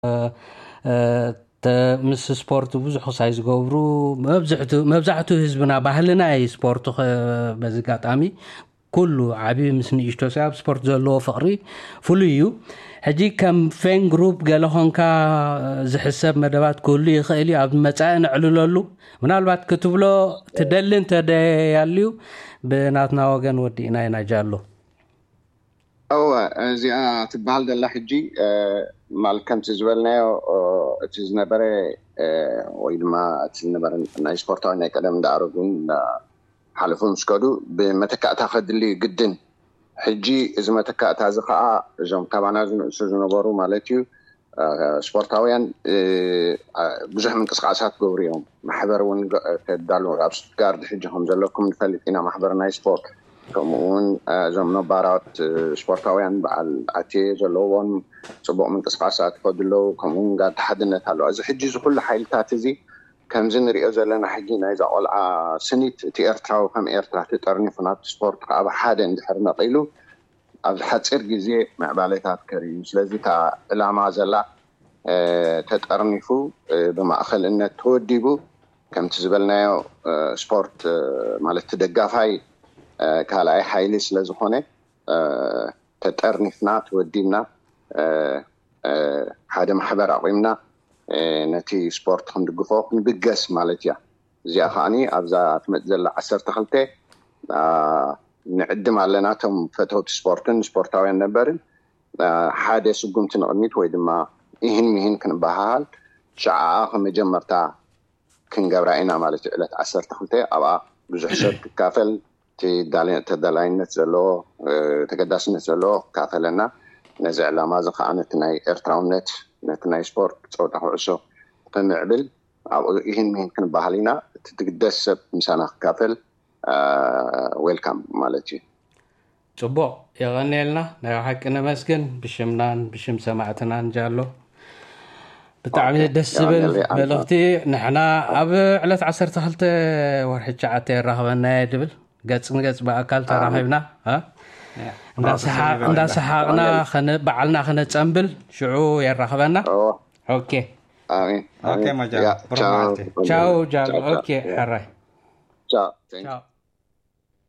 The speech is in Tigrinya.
ምስ ስፖርት ብዙሕ ክሳይ ዝገብሩ መብዛሕትኡ ህዝብና ባህልና ስፖርት በዚ ጋጣሚ ኩሉ ዓቢ ምስ ንእሽቶ ሰብ ስፖርት ዘለዎ ፍቕሪ ፍሉይ እዩ ሕጂ ከም ፌን ግሩፕ ገለኾንካ ዝሕሰብ መደባት ኩሉ ይኽእል እዩ ኣብ መጻኢ ንዕልለሉ ምናልባት ክትብሎ ትደልን ተደያልዩ ብናትና ወገን ወዲእና ይናጃሉ እዚኣ ትበሃል ዘላ ሕጂ ማልከምቲ ዝበልናዮ እቲ ዝነበረ ወይ ድማ እቲ ዝነበረ ናይ ስፖርታዊ ናይ ቀደም እንዳኣረጉን ሓለፎም ስከዱ ብመተካእታ ከድሊ ግድን ሕጂ እዚ መተካእታ እዚ ከዓ እዞም ካባና ዝንእሱ ዝነበሩ ማለት እዩ ስፖርታውያን ብዙሕ ምንቅስቃሳት ገብሩ እዮም ማሕበር እውን ተዳሉ ኣብ ስቱትጋርት ሕጂ ከም ዘለኩም ንፈልጥ ኢና ማሕበር ናይ ስፖርት ከምኡውን እዞም ነባራት ስፖርታውያን በዓል ኣትየ ዘለዎም ፅቡቅ ምንቅስቃሳት ከድለው ከምኡውን ጋር ተሓድነት ኣሎ እዚ ሕጂ ዝኩሉ ሓይልታት እዚ ከምዚ ንሪኦ ዘለና ሕጂ ናይ ቆልዓ ስኒት እቲ ኤርትራዊ ከም ኤርትራ ተጠርኒፉ ናብቲ ስፖርት ካብ ሓደ እንድሕር መቂሉ ኣብ ሓፂር ግዜ ምዕባለታት ከርእዩ ስለዚ እታ ዕላማ ዘላ ተጠርኒፉ ብማእኸልነት ተወዲቡ ከምቲ ዝበልናዮ ስፖርት ማለት ደጋፋይ ካልኣይ ሓይሊ ስለ ዝኾነ ተጠርኒፍና ተወዲብና ሓደ ማሕበር ኣቂምና ነቲ ስፖርት ክንድግፎ ክንብገስ ማለት እያ እዚኣ ከዓኒ ኣብዛ ትመፅእ ዘላ 12 ንዕድም ኣለና እቶም ፈተውቲ ስፖርትን ስፖርታውያን ነበርን ሓደ ስጉምቲ ንቕድሚት ወይ ድማ ይህን ክንበሃል ሸዓኣ ከመጀመርታ ክንገብራ ኢና ማለት እዩ ዕለት 12 ኣብኣ ብዙሕ ሰብ ክካፈል ተዳላይነት ዘለዎ ተገዳስነት ዘለዎ ክካፈለና ነዚ ዕላማ እዚ ከዓ ነቲ ናይ ኤርትራውነት ነቲ ናይ ስፖርት ፀወታ ኩዕሶ ከምዕብል ኣብኡ ይህን ክንበሃል ኢና እቲ ትግደስ ሰብ ምሳና ክካፈል ዌልካም ማለት እዩ ፅቡቅ የቐኒልና ናይ ሓቂ ነመስግን ብሽምናን ብሽም ሰማዕትናን ጃሎ ብጣዕሚ ደስ ዝብል መልእኽቲ ንሕና ኣብ ዕለት 12 ወርሒ 9 ይራኸበና ድብል ገጽ ንገጽ በአካል ተራኺብና እንዳሰሓቅና በዓልና ክነፀምብል ሽዑ የራኸበና ኦኬ አሜን ኦኬ ማጃ ቻው ጃሎ ኦኬ حراي ቻው